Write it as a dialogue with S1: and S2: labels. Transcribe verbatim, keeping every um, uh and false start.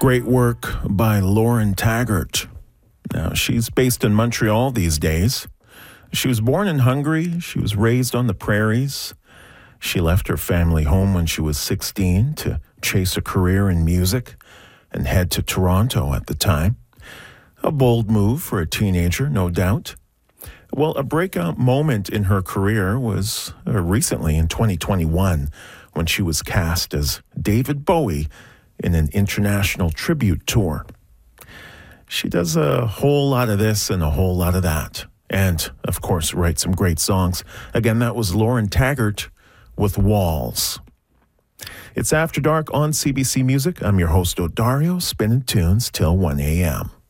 S1: Great work by Lauren Taggart. Now, she's based in Montreal these days. She was born in Hungary. She was raised on the prairies. She left her family home when she was sixteen to chase a career in music and head to Toronto at the time. A bold move for a teenager, no doubt. Well, a breakout moment in her career was uh, recently in twenty twenty-one when she was cast as David Bowie in an international tribute tour. She does a whole lot of this and a whole lot of that. And, of course, writes some great songs. Again, that was Lauren Taggart with Walls. It's After Dark on C B C Music. I'm your host, Odario, spinning tunes till one a.m.